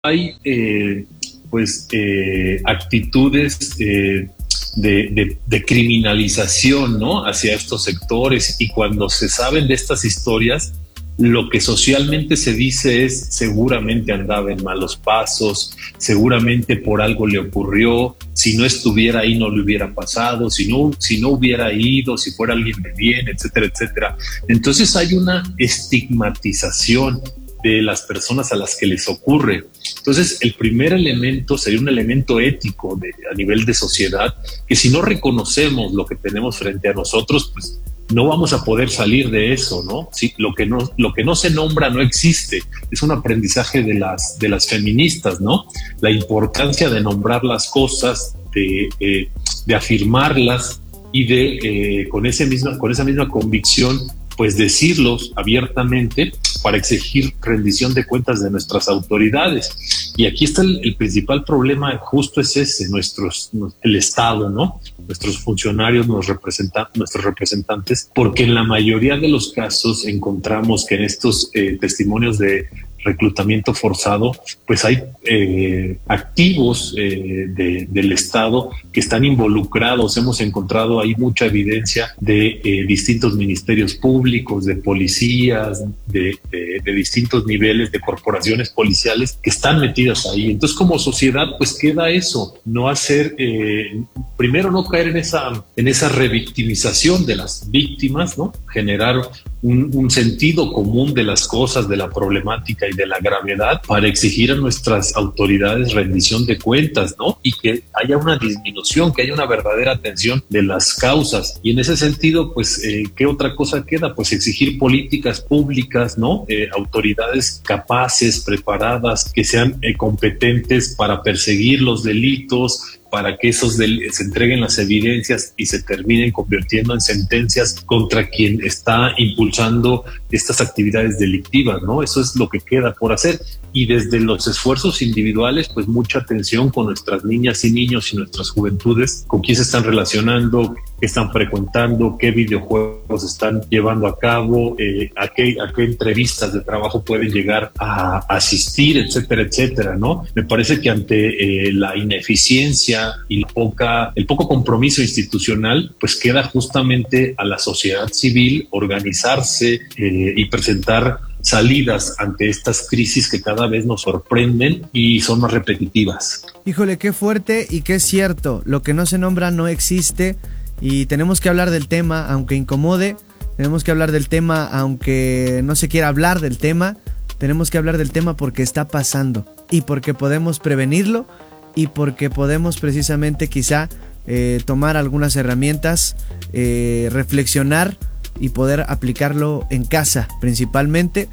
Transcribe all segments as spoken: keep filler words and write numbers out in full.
hay eh, pues eh, actitudes eh, de, de, de criminalización, ¿no?, hacia estos sectores, y cuando se saben de estas historias, lo que socialmente se dice es: seguramente andaba en malos pasos, seguramente por algo le ocurrió, si no estuviera ahí no le hubiera pasado, si no, si no hubiera ido, si fuera alguien de bien, etcétera, etcétera. Entonces hay una estigmatización de las personas a las que les ocurre. Entonces, el primer elemento sería un elemento ético de, a nivel de sociedad, que si no reconocemos lo que tenemos frente a nosotros, pues no vamos a poder salir de eso, ¿no? Sí, lo que no, lo que no se nombra no existe. Es un aprendizaje de las, de las feministas, ¿no? La importancia de nombrar las cosas, de, eh, de afirmarlas y de, eh, con, ese misma, con esa misma convicción, pues decirlos abiertamente para exigir rendición de cuentas de nuestras autoridades. Y aquí está el, el principal problema, justo es ese: nuestros, el Estado, ¿no? Nuestros funcionarios, nos representan, nuestros representantes, porque en la mayoría de los casos encontramos que en estos eh, testimonios de reclutamiento forzado, pues hay eh, activos eh, de, del Estado que están involucrados. Hemos encontrado ahí mucha evidencia de eh, distintos ministerios públicos, de policías, de, de, de distintos niveles de corporaciones policiales que están metidas ahí. Entonces, como sociedad, pues queda eso: no hacer, eh, primero no caer en esa, en esa revictimización de las víctimas, ¿no? Generar un, un sentido común de las cosas, de la problemática y de la gravedad, para exigir a nuestras autoridades rendición de cuentas, ¿no? Y que haya una disminución, que haya una verdadera atención de las causas. Y en ese sentido, pues, eh, ¿qué otra cosa queda? Pues exigir políticas públicas, ¿no? Eh, autoridades capaces, preparadas, que sean eh, competentes para perseguir los delitos, para que esos del- se entreguen las evidencias y se terminen convirtiendo en sentencias contra quien está impulsando estas actividades delictivas, ¿no? Eso es lo que queda por hacer. Y desde los esfuerzos individuales, pues mucha atención con nuestras niñas y niños y nuestras juventudes, con quién se están relacionando, qué están frecuentando, qué videojuegos están llevando a cabo, eh, a, qué, a qué entrevistas de trabajo pueden llegar a asistir, etcétera, etcétera, ¿no? Me parece que ante eh, la ineficiencia y la poca, el poco compromiso institucional, pues queda justamente a la sociedad civil organizarse eh, y presentar salidas ante estas crisis que cada vez nos sorprenden y son más repetitivas. Híjole, qué fuerte y qué cierto. Lo que no se nombra no existe, y tenemos que hablar del tema aunque incomode, tenemos que hablar del tema aunque no se quiera hablar del tema, tenemos que hablar del tema porque está pasando y porque podemos prevenirlo y porque podemos precisamente quizá eh, tomar algunas herramientas, eh, reflexionar y poder aplicarlo en casa, principalmente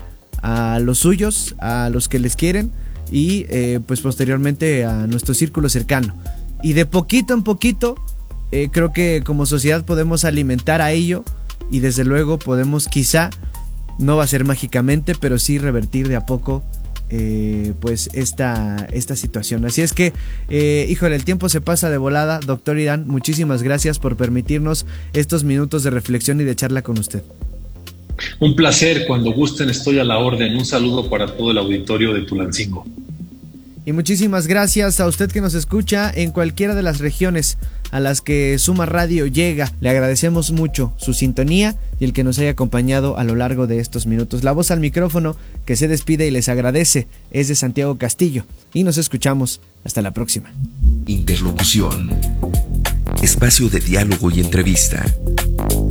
a los suyos, a los que les quieren y eh, pues posteriormente a nuestro círculo cercano. Y de poquito en poquito eh, creo que como sociedad podemos alimentar a ello, y desde luego podemos, quizá no va a ser mágicamente, pero sí revertir de a poco Eh, pues esta, esta situación. Así es que, eh, híjole, el tiempo se pasa de volada. Doctor Irán, muchísimas gracias por permitirnos estos minutos de reflexión y de charla con usted. Un placer, cuando gusten estoy a la orden. Un saludo para todo el auditorio de Tulancingo. Y muchísimas gracias a usted que nos escucha en cualquiera de las regiones a las que Suma Radio llega. Le agradecemos mucho su sintonía y el que nos haya acompañado a lo largo de estos minutos. La voz al micrófono que se despide y les agradece es de Santiago Castillo, y nos escuchamos hasta la próxima. Interlocución. Espacio de diálogo y entrevista.